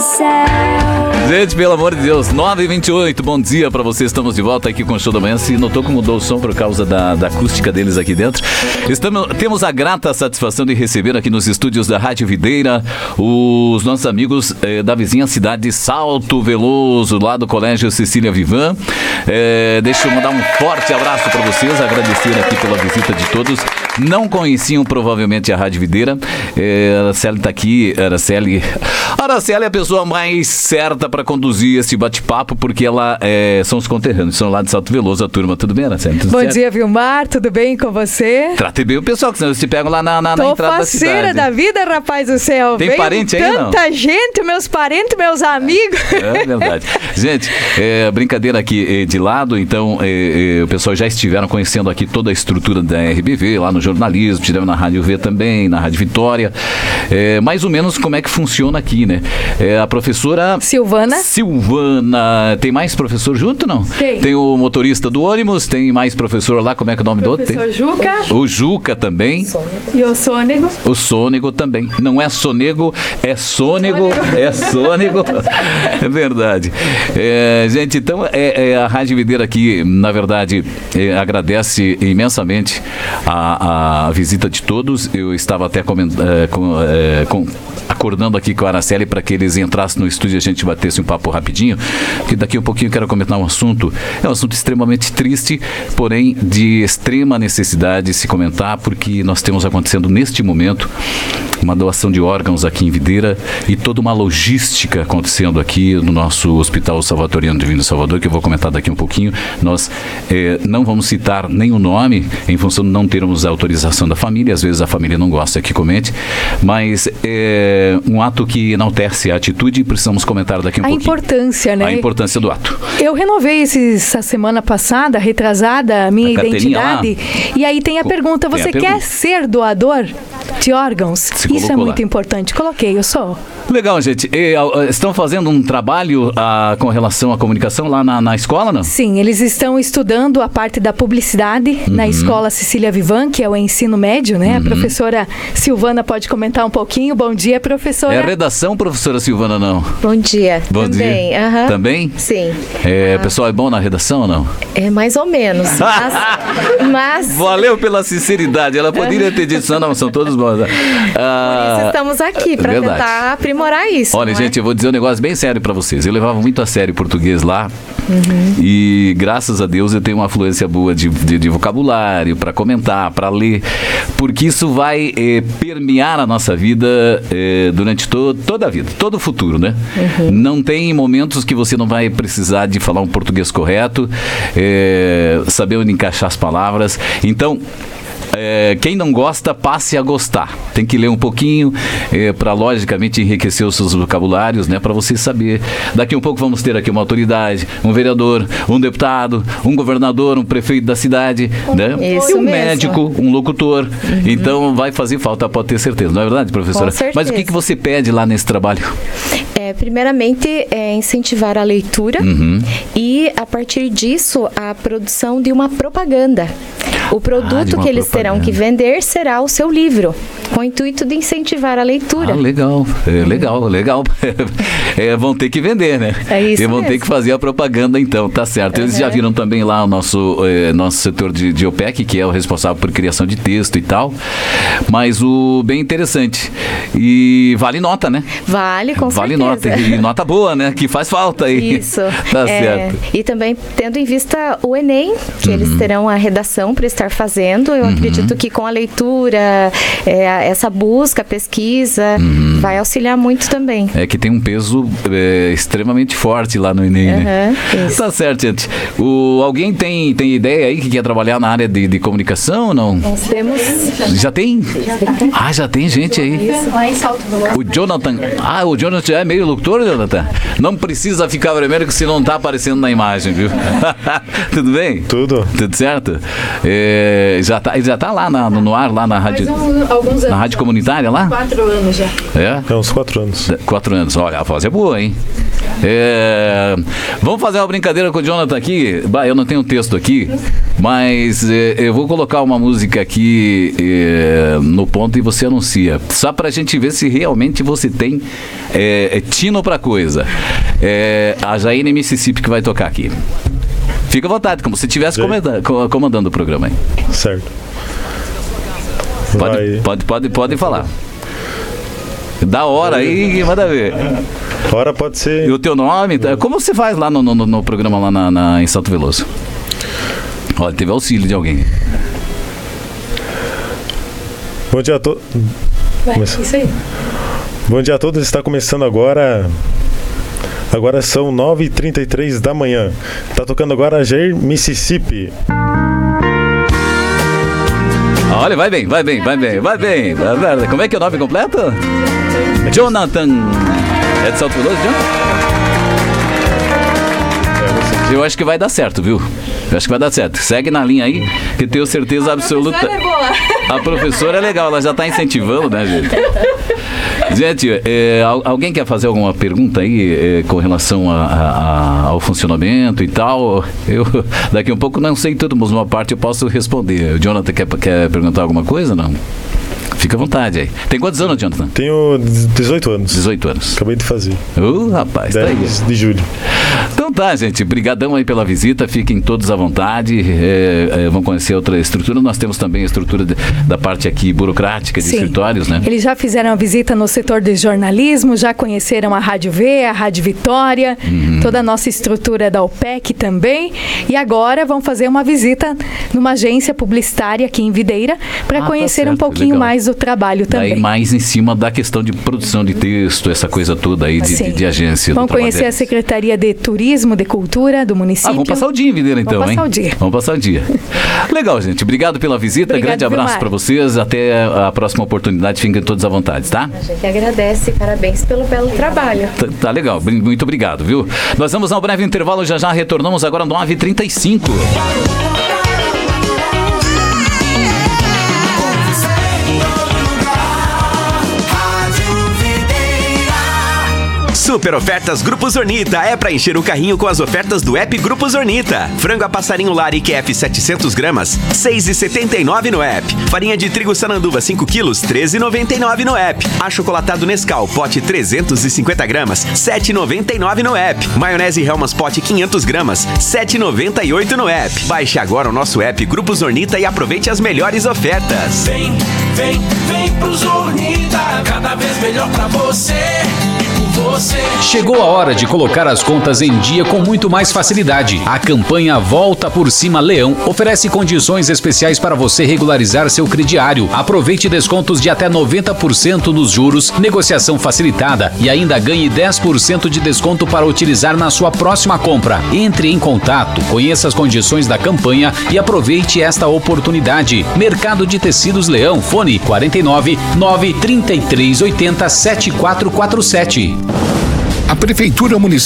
céu. Gente, pelo amor de Deus, 9h28, bom dia pra vocês. Estamos de volta aqui com o Show da Manhã. Se notou como mudou o som por causa da acústica deles aqui dentro. Temos a grata satisfação de receber aqui nos estúdios da Rádio Videira os nossos amigos da vizinha cidade de Salto Veloso, lá do Colégio Cecília Vivan. Deixa eu mandar um forte abraço pra vocês, agradecer aqui pela visita de todos. Não conheciam provavelmente a Rádio Videira. A Araceli tá aqui. Araceli é a pessoa mais certa para conduzir esse bate-papo, porque ela são os conterrâneos, são lá de Salto Veloso, a turma. Tudo bem, Araceli? Bom dia, Vilmar, tudo bem com você? Trate bem o pessoal, que senão eles te pegam lá na entrada da cidade. Tô faceira da vida, rapaz do céu. Tem parente aí, não? Tanta gente, meus parentes, meus amigos. É verdade. Gente, brincadeira aqui de lado, então o pessoal já estiveram conhecendo aqui toda a estrutura da RBV, lá no jornalismo, estiveram na Rádio V também, na Rádio Vitória. Mais ou menos como é que funciona aqui, né? A professora Silvana. Tem mais professor junto, não? Tem o motorista do ônibus, tem mais professor lá, como é que é o nome do outro? Professor Juca. O Juca também. E o Sônego. O Sônego também. Não é sonego, é sônego. É sônego. É verdade. Gente, então a Rádio Videira aqui, na verdade, agradece imensamente a visita de todos. Eu estava até acordando aqui com a Araceli para que eles entrassem no estúdio e a gente batesse um papo rapidinho, porque daqui a um pouquinho eu quero comentar um assunto. É um assunto extremamente triste, porém de extrema necessidade de se comentar, porque nós temos acontecendo neste momento uma doação de órgãos aqui em Videira e toda uma logística acontecendo aqui no nosso Hospital Salvatoriano Divino Salvador, que eu vou comentar daqui um pouquinho. Nós não vamos citar nenhum nome, em função de não termos a autorização da família. Às vezes a família não gosta que comente, mas é um ato que enaltece a atitude e precisamos comentar daqui um pouquinho. A importância, né? A importância do ato. Eu renovei essa semana passada, retrasada, a minha identidade. E aí tem a pergunta, você quer ser doador de órgãos? Isso é muito importante. Coloquei, eu sou. Legal, gente. Estão fazendo um trabalho com relação à comunicação lá na escola, não? Sim, eles estão estudando a parte da publicidade na escola Cecília Vivan, que é o ensino médio, né? A professora Silvana pode comentar um pouquinho. Bom dia, professora. É redação, professora Silvana, não? Bom dia. Bom também. dia. Também? Sim. O pessoal é bom na redação ou não? É mais ou menos. Mas... Valeu pela sinceridade. Ela poderia ter dito, não, são todos bons. Por isso estamos aqui, para tentar aprimorar isso. Olha, gente, eu vou dizer um negócio bem sério para vocês. Eu levava muito a sério português lá. E graças a Deus eu tenho uma fluência boa de vocabulário para comentar, para ler, porque isso vai permear a nossa vida durante toda a vida, todo o futuro, né? Não tem momentos que você não vai precisar de falar um português correto, saber onde encaixar as palavras. Então, quem não gosta, passe a gostar. Tem que ler um pouquinho para, logicamente, enriquecer os seus vocabulários, né? Para você saber. Daqui a um pouco vamos ter aqui uma autoridade, um vereador, um deputado, um governador, um prefeito da cidade, né? Isso e um mesmo. Médico, um locutor. Então vai fazer falta, pode ter certeza. Não é verdade, professora? Com certeza. Mas o que você pede lá nesse trabalho? Primeiramente, incentivar a leitura e, a partir disso, a produção de uma propaganda. O produto que eles terão que vender será o seu livro, com o intuito de incentivar a leitura. Legal. Vão ter que vender, né? É isso e vão mesmo. ter que fazer a propaganda, então, tá certo. Eles já viram também lá o nosso setor de OPEC, que é o responsável por criação de texto e tal. Mas bem interessante. E vale nota, né? Vale, com Vale certeza. nota. E nota boa, né? Que faz falta aí. Isso. Tá certo. E também tendo em vista o Enem, que eles terão a redação para estar fazendo. Eu acredito que com a leitura, essa busca, pesquisa, vai auxiliar muito também. É que tem um peso extremamente forte lá no Enem, né? Isso. Tá certo, gente. Alguém tem ideia aí que quer trabalhar na área de comunicação ou não? Nós temos... Já tem? Já tem gente aí. Lá em Salto Veloso. O Jonathan. O Jonathan é meio locutor, Jonathan? Não precisa ficar vermelho que se não tá aparecendo na imagem, viu? Tudo bem? Tudo certo? Ele já tá lá no ar, lá na rádio. Faz alguns Na rádio comunitária lá? 4 anos já. É uns 4 anos. 4 anos. Olha, a voz é boa, hein? Vamos fazer uma brincadeira com o Jonathan aqui. Bah, eu não tenho texto aqui, mas eu vou colocar uma música aqui no ponto e você anuncia. Só pra gente ver se realmente você tem tino pra coisa. A Jaine Mississippi que vai tocar aqui. Fica à vontade, como se estivesse comandando o programa aí. Certo. Pode falar. Da hora aí, manda ver. Hora pode ser. E o teu nome? Como você faz lá no programa lá em Santo Veloso? Olha, teve auxílio de alguém. Bom dia a todos. Isso aí. Bom dia a todos, está começando agora. Agora são 9h33 da manhã. Tá tocando agora a Jair Mississippi. Olha, vai bem. Como é que é o nome completo? Jonathan. É de Salto Veloso, Jonathan? Eu acho que vai dar certo, viu? Eu acho que vai dar certo. Segue na linha aí, que tenho certeza absoluta. A professora é boa. A professora é legal, ela já está incentivando, né, gente? Gente, alguém quer fazer alguma pergunta aí com relação ao funcionamento e tal? Eu daqui a um pouco não sei tudo, mas uma parte eu posso responder. O Jonathan quer perguntar alguma coisa, não? Fica à vontade aí. Tem quantos anos, Jonathan? Tenho 18 anos. 18 anos. Acabei de fazer. Rapaz, 10 tá aí. de julho. Então tá, gente. Brigadão aí pela visita. Fiquem todos à vontade. Vão conhecer outra estrutura. Nós temos também a estrutura da parte aqui burocrática de escritórios, né? Eles já fizeram a visita no setor de jornalismo, já conheceram a Rádio V, a Rádio Vitória, toda a nossa estrutura da OPEC também. E agora vão fazer uma visita numa agência publicitária aqui em Videira para conhecer um pouquinho mais do trabalho também. Daí mais em cima da questão de produção de texto, essa coisa toda aí de agência. Vão conhecer a Secretaria de Turismo, de Cultura do município. Vamos passar o dia em Videira então, Vamos passar o dia. Legal, gente. Obrigado pela visita. Grande abraço para vocês. Até a próxima oportunidade. Fiquem todos à vontade, tá? A gente agradece. Parabéns pelo belo trabalho. Tá legal. Muito obrigado, viu? Nós vamos a um breve intervalo. Já retornamos agora 9h35. Super ofertas Grupo Zornita é para encher o carrinho com as ofertas do app Grupo Zornita. Frango a passarinho Lari QF 700 gramas, R$ 6,79 no app. Farinha de trigo Sananduva 5 quilos, R$ 13,99 no app. Achocolatado Nescau, pote 350 gramas, R$ 7,99 no app. Maionese Hellmann's pote 500 gramas, R$ 7,98 no app. Baixe agora o nosso app Grupo Zornita e aproveite as melhores ofertas. Vem pro Zornita, cada vez melhor pra você. Chegou a hora de colocar as contas em dia com muito mais facilidade. A campanha Volta por Cima Leão oferece condições especiais para você regularizar seu crediário. Aproveite descontos de até 90% nos juros, negociação facilitada e ainda ganhe 10% de desconto para utilizar na sua próxima compra. Entre em contato, conheça as condições da campanha e aproveite esta oportunidade. Mercado de Tecidos Leão, fone 49 93380 7447. A Prefeitura Municipal